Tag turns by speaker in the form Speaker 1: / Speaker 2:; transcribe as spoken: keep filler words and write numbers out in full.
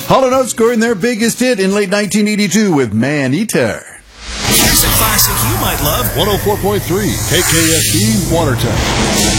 Speaker 1: Hall and Oates scoring their biggest hit in late nineteen eighty-two with Man Eater.
Speaker 2: Here's a classic you might love.
Speaker 3: one oh four point three K K S B Watertown.